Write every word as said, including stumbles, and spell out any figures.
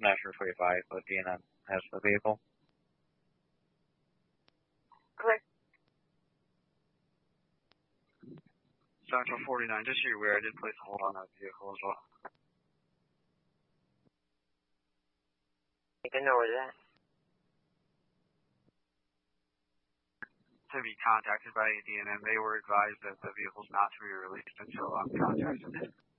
Nashville twenty-five, but D N M has the vehicle. Okay. Central forty-nine, just so you're aware, I did place a hold on that vehicle as well. You can know where that. To be contacted by D N M, they were advised that the vehicle's not to be released until I'm contacted.